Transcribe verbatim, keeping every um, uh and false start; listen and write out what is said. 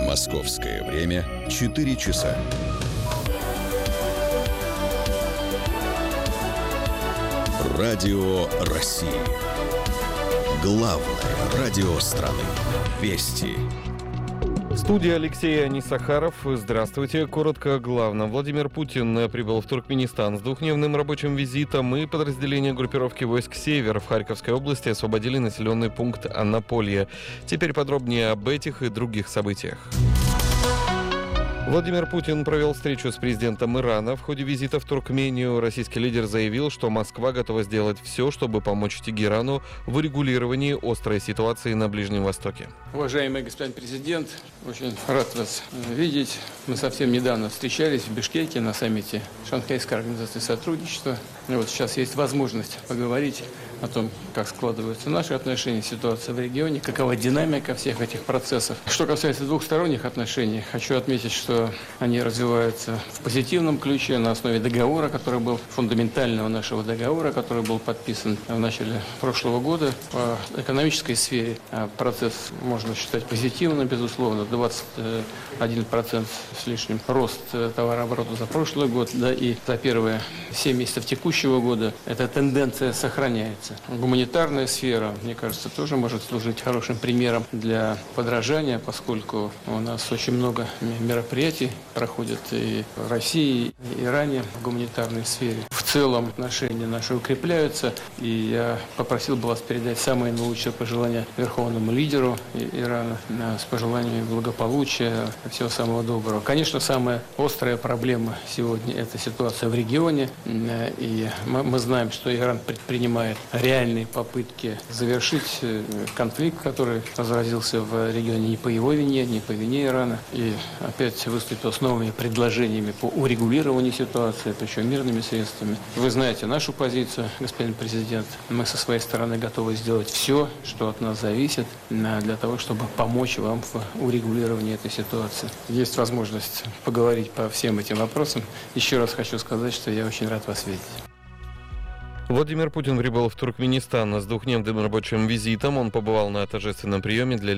Московское время четыре часа. Радио России. Главное радио страны. Вести. Студия Алексей Анисахаров. Здравствуйте. Коротко о главном. Владимир Путин прибыл в Туркменистан с двухдневным рабочим визитом, и подразделения группировки войск «Север» в Харьковской области освободили населенный пункт Анаполье. Теперь подробнее об этих и других событиях. Владимир Путин провел встречу с президентом Ирана. В ходе визита в Туркмению российский лидер заявил, что Москва готова сделать все, чтобы помочь Тегерану в урегулировании острой ситуации на Ближнем Востоке. Уважаемый господин президент, очень рад вас видеть. Мы совсем недавно встречались в Бишкеке на саммите Шанхайской организации сотрудничества. И вот сейчас есть возможность поговорить о том, как складываются наши отношения, ситуация в регионе, какова динамика всех этих процессов. Что касается двухсторонних отношений, хочу отметить, что они развиваются в позитивном ключе на основе договора, который был фундаментального нашего договора, который был подписан в начале прошлого года. По экономической сфере процесс можно считать позитивным, безусловно, двадцать один процент с лишним рост товарооборота за прошлый год, да и за первые семь месяцев текущего года эта тенденция сохраняется. Гуманитарная сфера, мне кажется, тоже может служить хорошим примером для подражания, поскольку у нас очень много мероприятий проходят и в России, и Иране в гуманитарной сфере. В целом отношения наши укрепляются, и я попросил бы вас передать самые наилучшие пожелания верховному лидеру Ирана с пожеланиями благополучия, всего самого доброго. Конечно, самая острая проблема сегодня – это ситуация в регионе, и мы, мы знаем, что Иран предпринимает реальные попытки завершить конфликт, который разразился в регионе не по его вине, не по вине Ирана, и опять выступил с новыми предложениями по урегулированию ситуации, причем мирными средствами. Вы знаете нашу позицию, господин президент. Мы со своей стороны готовы сделать все, что от нас зависит, для того, чтобы помочь вам в урегулировании этой ситуации. Есть возможность поговорить по всем этим вопросам. Еще раз хочу сказать, что я очень рад вас видеть. Владимир Путин прибыл в Туркменистан с двухдневным рабочим визитом. Он побывал на торжественном приеме для